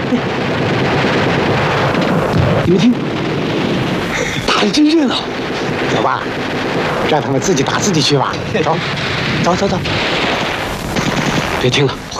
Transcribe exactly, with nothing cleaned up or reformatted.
你们听，打得真热闹。 走吧，让他们自己打自己去吧。走，走走走。 别听了。